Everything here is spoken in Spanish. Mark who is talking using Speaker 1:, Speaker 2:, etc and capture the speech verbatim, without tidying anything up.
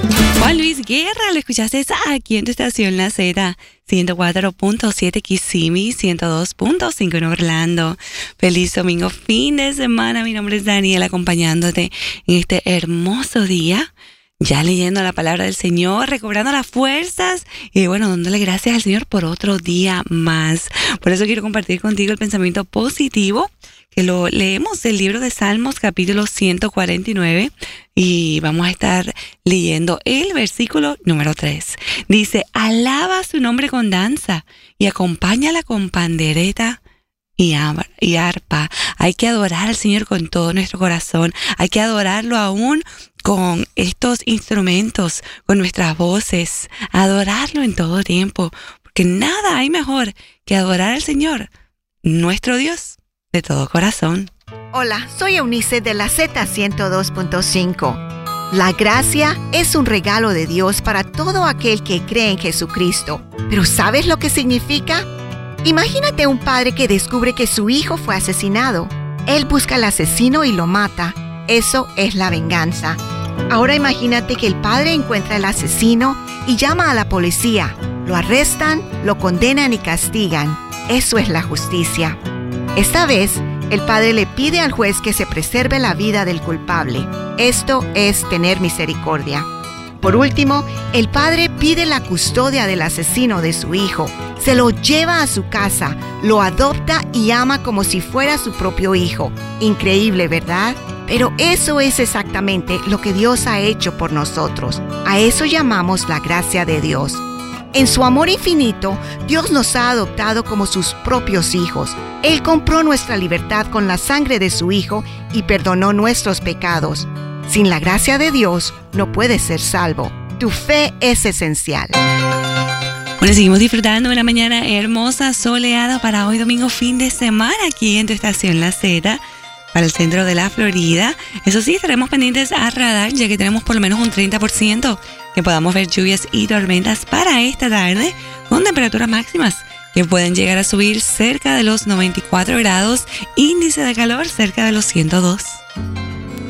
Speaker 1: Juan Luis Guerra, lo escuchaste aquí en tu estación La Z, ciento cuatro punto siete Kissimmee, ciento dos punto cinco en Orlando. Feliz domingo, fin de semana. Mi nombre es Daniela, acompañándote en este hermoso día, ya leyendo la palabra del Señor, recobrando las fuerzas y bueno, dándole gracias al Señor por otro día más. Por eso quiero compartir contigo el pensamiento positivo, que lo leemos del libro de Salmos, capítulo ciento cuarenta y nueve, y vamos a estar leyendo el versículo número tres. Dice, alaba su nombre con danza y acompáñala con pandereta y arpa. Hay que adorar al Señor con todo nuestro corazón. Hay que adorarlo aún con estos instrumentos, con nuestras voces. Adorarlo en todo tiempo, porque nada hay mejor que adorar al Señor, nuestro Dios, de todo corazón.
Speaker 2: Hola, soy Eunice de la Z ciento dos punto cinco. La gracia es un regalo de Dios para todo aquel que cree en Jesucristo. ¿Pero sabes lo que significa? Imagínate un padre que descubre que su hijo fue asesinado. Él busca al asesino y lo mata. Eso es la venganza. Ahora imagínate que el padre encuentra al asesino y llama a la policía. Lo arrestan, lo condenan y castigan. Eso es la justicia. Esta vez, el padre le pide al juez que se preserve la vida del culpable. Esto es tener misericordia. Por último, el padre pide la custodia del asesino de su hijo. Se lo lleva a su casa, lo adopta y ama como si fuera su propio hijo. Increíble, ¿verdad? Pero eso es exactamente lo que Dios ha hecho por nosotros. A eso llamamos la gracia de Dios. En su amor infinito, Dios nos ha adoptado como sus propios hijos. Él compró nuestra libertad con la sangre de su Hijo y perdonó nuestros pecados. Sin la gracia de Dios, no puedes ser salvo. Tu fe es esencial.
Speaker 1: Bueno, seguimos disfrutando de una mañana hermosa, soleada para hoy domingo, fin de semana, aquí en tu estación La Z, para el centro de la Florida. Eso sí, estaremos pendientes a radar, ya que tenemos por lo menos un treinta por ciento que podamos ver lluvias y tormentas para esta tarde, con temperaturas máximas que pueden llegar a subir cerca de los noventa y cuatro grados, índice de calor cerca de los ciento dos.